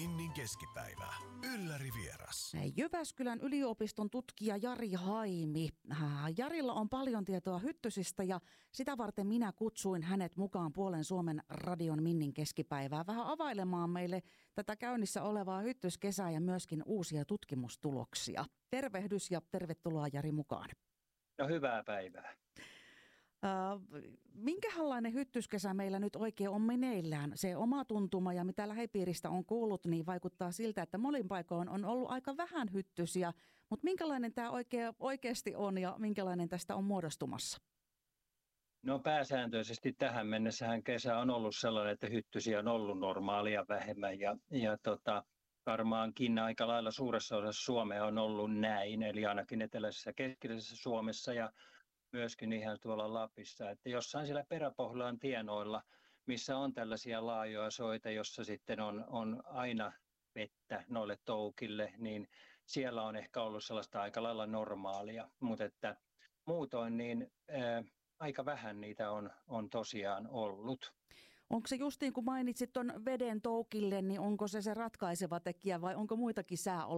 Minnin keskipäivä. Ylläri vieras. Jyväskylän yliopiston tutkija Jari Haimi. Jarilla on paljon tietoa hyttysistä ja sitä varten minä kutsuin hänet mukaan Puolen Suomen radion Minnin keskipäivää vähän availemaan meille tätä käynnissä olevaa hyttyskesää ja myöskin uusia tutkimustuloksia. Tervehdys ja tervetuloa Jari mukaan. No hyvää päivää. Minkälainen hyttyskesä meillä nyt oikein on meneillään? Se oma tuntuma ja mitä lähipiiristä on kuullut, niin vaikuttaa siltä, että monin paikoin on ollut aika vähän hyttysiä. Mutta minkälainen tämä oikeasti on ja minkälainen tästä on muodostumassa? No pääsääntöisesti tähän mennessähän kesä on ollut sellainen, että hyttysiä on ollut normaalia vähemmän ja varmaankin aika lailla suuressa osassa Suomea on ollut näin, eli ainakin eteläisessä keskisessä Suomessa ja myöskin ihan tuolla Lapissa, että jossain siellä peräpohjolan tienoilla, missä on tällaisia laajoja soita, jossa sitten on aina vettä noille toukille, niin siellä on ehkä ollut sellaista aika lailla normaalia, mutta että muutoin niin aika vähän niitä on tosiaan ollut. Onko se justiin, kun mainitsit tuon veden toukille, niin onko se ratkaiseva tekijä vai onko muitakin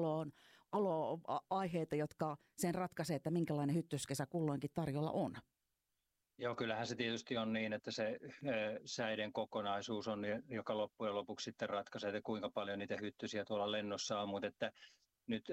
sääoloaiheita, jotka sen ratkaisee, että minkälainen hyttyskesä kulloinkin tarjolla on? Joo, kyllähän se tietysti on niin, että se säiden kokonaisuus on, joka loppujen lopuksi sitten ratkaisee, että kuinka paljon niitä hyttysiä tuolla lennossa on, mutta että nyt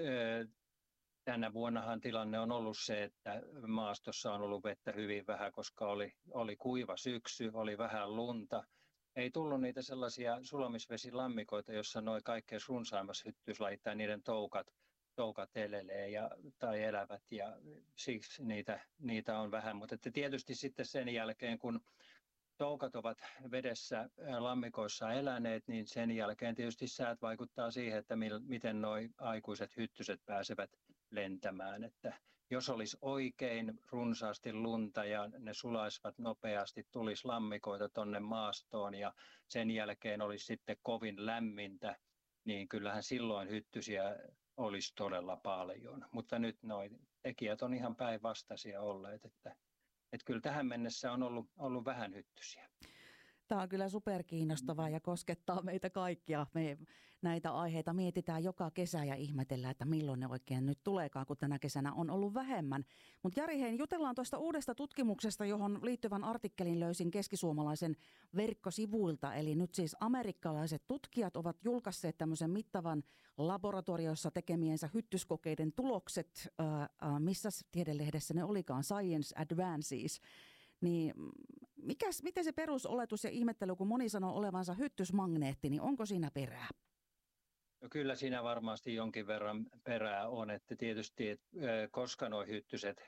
tänä vuonnahan tilanne on ollut se, että maastossa on ollut vettä hyvin vähän, koska oli kuiva syksy, oli vähän lunta. Ei tullut niitä sellaisia sulamisvesilammikoita, jossa noin kaikkein runsaimmassa hyttyslajit tai niiden toukat elelee tai elävät ja siksi niitä on vähän. Mutta että tietysti sitten sen jälkeen, kun toukat ovat vedessä lammikoissa eläneet, niin sen jälkeen tietysti säät vaikuttaa siihen, että miten nuo aikuiset hyttyset pääsevät lentämään. Että jos olisi oikein runsaasti lunta ja ne sulaisivat nopeasti, tulisi lammikoita tuonne maastoon ja sen jälkeen olisi sitten kovin lämmintä, niin kyllähän silloin hyttysiä olisi todella paljon. Mutta nyt nuo tekijät on ihan päinvastaisia olleet, että kyllä tähän mennessä on ollut vähän hyttysiä. Tämä on kyllä superkiinnostavaa ja koskettaa meitä kaikkia. Me näitä aiheita mietitään joka kesä ja ihmetellään, että milloin ne oikein nyt tuleekaan, kun tänä kesänä on ollut vähemmän. Mutta Jari, hei, jutellaan tuosta uudesta tutkimuksesta, johon liittyvän artikkelin löysin Keskisuomalaisen verkkosivuilta. Eli nyt siis amerikkalaiset tutkijat ovat julkaisseet tämmöisen mittavan laboratoriossa tekemiensä hyttyskokeiden tulokset, missä tiedelehdessä ne olikaan, Science Advances. Niin miten se perusoletus ja ihmettely, kun moni sanoo olevansa hyttysmagneetti, niin onko siinä perää? No kyllä siinä varmasti jonkin verran perää on, että tietysti koska nuo hyttyset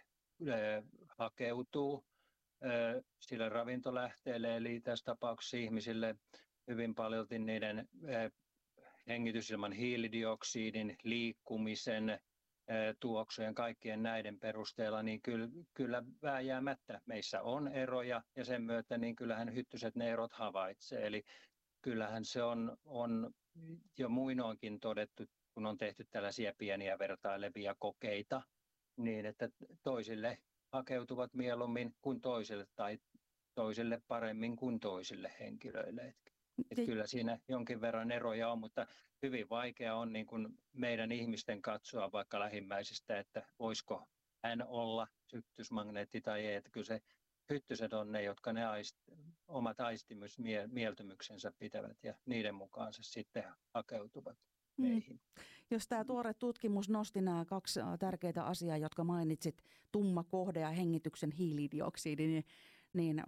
hakeutuu sille ravintolähteelle, eli tässä tapauksessa ihmisille hyvin paljon niiden hengitysilman hiilidioksidin, liikkumisen, tuoksujen kaikkien näiden perusteella, niin kyllä vääjäämättä meissä on eroja ja sen myötä niin kyllähän hyttyset ne erot havaitsee. Eli kyllähän se on jo muinoinkin todettu, kun on tehty tällaisia pieniä vertailevia kokeita, niin että toisille hakeutuvat mieluummin kuin toisille tai toisille paremmin kuin toisille henkilöille. Että kyllä siinä jonkin verran eroja on, mutta hyvin vaikea on niin kuin meidän ihmisten katsoa vaikka lähimmäisistä, että voisiko hän olla hyttysmagneetti tai ei. Että kyllä se hyttyset on ne, jotka ne omat mieltymyksensä pitävät ja niiden mukaan se sitten hakeutuvat meihin. Jos tämä tuore tutkimus nosti nämä kaksi tärkeää asiaa, jotka mainitsit, tumma kohde ja hengityksen hiilidioksidi, niin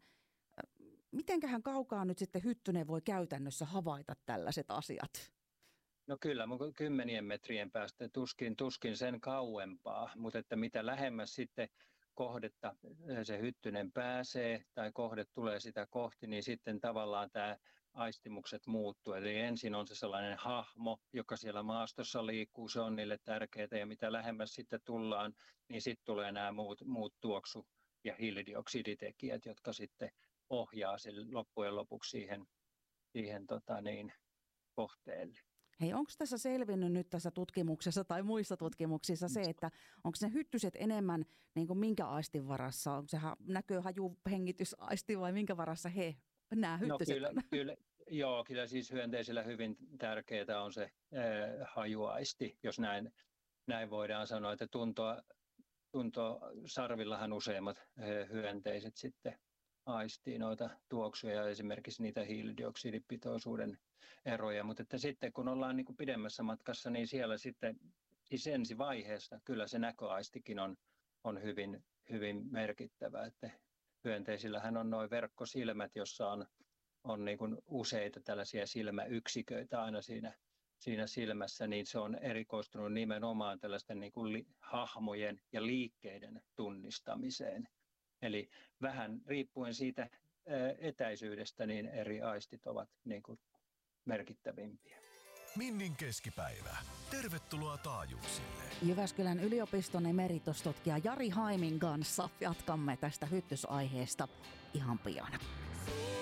mitenköhän kaukaa nyt sitten hyttynen voi käytännössä havaita tällaiset asiat? No kyllä, kymmenien metrien päästä tuskin sen kauempaa, mutta että mitä lähemmäs sitten kohdetta se hyttynen pääsee tai kohde tulee sitä kohti, niin sitten tavallaan tämä aistimukset muuttuu. Eli ensin on se sellainen hahmo, joka siellä maastossa liikkuu, se on niille tärkeää ja mitä lähemmäs sitten tullaan, niin sitten tulee nämä muut tuoksu- ja hiilidioksiditekijät, jotka sitten ohjaa loppujen lopuksi siihen kohteelle. Hei, onko tässä selvinnyt nyt tässä tutkimuksessa tai muissa tutkimuksissa se, että onko ne hyttyset enemmän niin kuin minkä aistin varassa? Onko se näkö, haju, hengitysaisti vai minkä varassa he, nämä hyttyset? No Joo, kyllä siis hyönteisillä hyvin tärkeää on se hajuaisti, jos näin voidaan sanoa, että tuntosarvillahan useimmat hyönteiset sitten aistii noita tuoksuja ja esimerkiksi niitä hiilidioksidipitoisuuden eroja, mutta että sitten kun ollaan niin kuin pidemmässä matkassa, niin siellä sitten siis ensivaiheessa kyllä se näköaistikin on hyvin, hyvin merkittävä, että hyönteisillähän on nuo verkkosilmät, jossa on niin kuin useita tällaisia silmäyksiköitä aina siinä silmässä, niin se on erikoistunut nimenomaan tällaisten niin kuin hahmojen ja liikkeiden tunnistamiseen. Eli vähän riippuen siitä etäisyydestä, niin eri aistit ovat niin kuin merkittävimpiä. Minnin keskipäivä. Tervetuloa taajuuksille. Jyväskylän yliopiston emeritustutkija Jari Haimin kanssa jatkamme tästä hyttysaiheesta ihan pian.